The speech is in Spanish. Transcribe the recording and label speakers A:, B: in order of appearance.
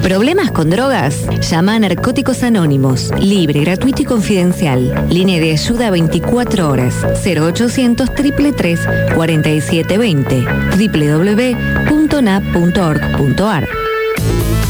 A: ¿Problemas con drogas? Llama a Narcóticos Anónimos. Libre, gratuito y confidencial. Línea de ayuda 24 horas. 0800 333 4720. www.nap.org.ar